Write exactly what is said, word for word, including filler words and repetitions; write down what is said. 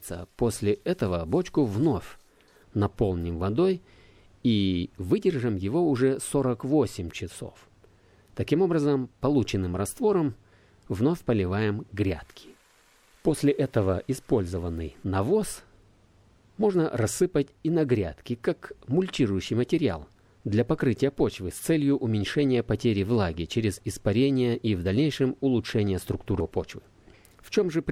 испаряется. После этого бочку вновь наполним водой и выдержим его уже сорок восемь часов. Таким образом, полученным раствором вновь поливаем грядки. После этого использованный навоз можно рассыпать и на грядки, как мульчирующий материал для покрытия почвы с целью уменьшения потери влаги через испарение и в дальнейшем улучшения структуры почвы. В чем же